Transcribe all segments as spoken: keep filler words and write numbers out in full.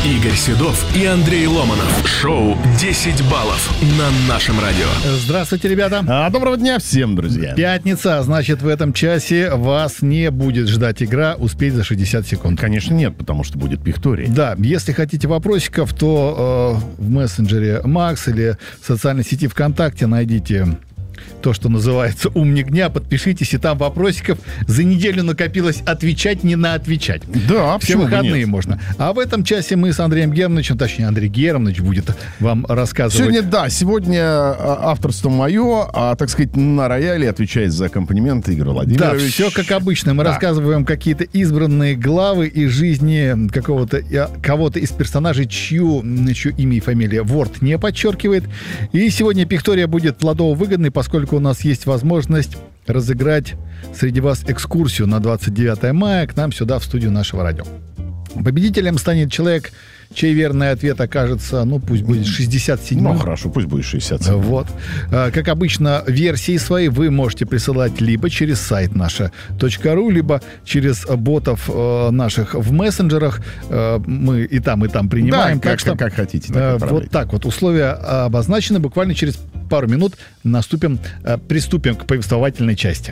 Игорь Седов и Андрей Ломанов. Шоу «десять баллов» на нашем радио. Здравствуйте, ребята. А, доброго дня всем, друзья. Пятница, значит, в этом часе вас не будет ждать игра «Успеть за шестьдесят секунд». Конечно, нет, потому что будет пихторий. Да, если хотите вопросиков, то э, в мессенджере Макс или в социальной сети ВКонтакте найдите то, что называется «Умник дня», подпишитесь, и там вопросиков за неделю накопилось отвечать не на отвечать. Да, все выходные можно. А в этом часе мы с Андреем Германовичем, точнее, Андрей Германович будет вам рассказывать. Сегодня, да, сегодня авторство мое, а, так сказать, на рояле отвечает за аккомпанемент Игорь Владимирович. Да, все как обычно. Мы да. рассказываем какие-то избранные главы из жизни какого-то, кого-то из персонажей, чью, чью имя и фамилия Ворд не подчеркивает. И сегодня пихтория будет плодово-выгодной, поскольку у нас есть возможность разыграть среди вас экскурсию на двадцать девятое мая к нам сюда, в студию нашего радио. Победителем станет человек, чей верный ответ окажется, ну, пусть будет шестьдесят семь. Ну, хорошо, пусть будет шестьдесят семь. Вот. Как обычно, версии свои вы можете присылать либо через сайт наша точка ру, либо через ботов наших в мессенджерах. Мы и там, и там принимаем. Да, так как, что, как хотите. Так вот так вот. Условия обозначены. Буквально через пару минут наступим, приступим к повествовательной части.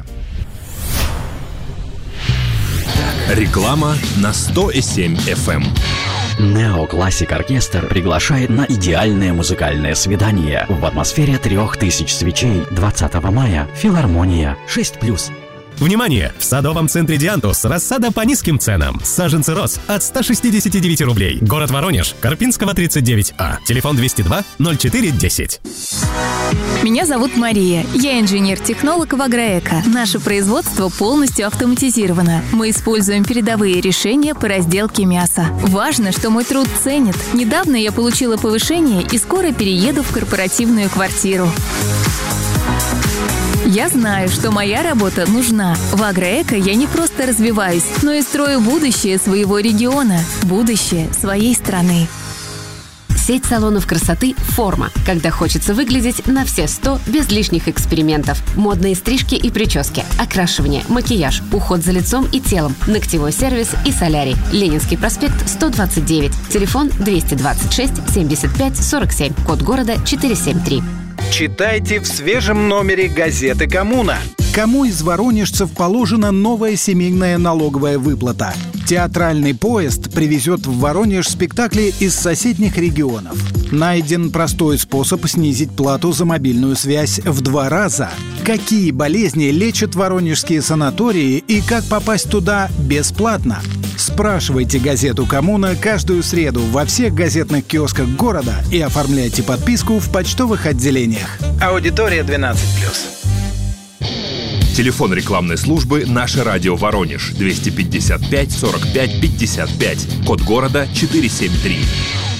Реклама на сто семь эф эм. Нео Классик Оркестр приглашает на идеальное музыкальное свидание в атмосфере трех тысяч свечей двадцатого мая. Филармония шесть плюс. Внимание! В садовом центре «Диантус» рассада по низким ценам. Саженцы роз от ста шестидесяти девяти рублей. Город Воронеж, Карпинского, тридцать девять А. Телефон двести два ноль четыре десять. Меня зовут Мария. Я инженер-технолог в Агроэко. Наше производство полностью автоматизировано. Мы используем передовые решения по разделке мяса. Важно, что мой труд ценят. Недавно я получила повышение и скоро перееду в корпоративную квартиру. Я знаю, что моя работа нужна. В Агроэко я не просто развиваюсь, но и строю будущее своего региона, будущее своей страны. Сеть салонов красоты «Форма», когда хочется выглядеть на все сто без лишних экспериментов. Модные стрижки и прически, окрашивание, макияж, уход за лицом и телом, ногтевой сервис и солярий. Ленинский проспект, сто двадцать девять. Телефон двести двадцать шесть семьдесят пять сорок семь. Код города четыреста семьдесят три. Читайте в свежем номере газеты «Коммуна». Кому из воронежцев положена новая семейная налоговая выплата? Театральный поезд привезет в Воронеж спектакли из соседних регионов. Найден простой способ снизить плату за мобильную связь в два раза. Какие болезни лечат воронежские санатории и как попасть туда бесплатно? Спрашивайте газету «Коммуна» каждую среду во всех газетных киосках города и оформляйте подписку в почтовых отделениях. Аудитория двенадцать плюс. Телефон рекламной службы «Наше радио Воронеж» двести пятьдесят пять сорок пять пятьдесят пять. Код города четыреста семьдесят три.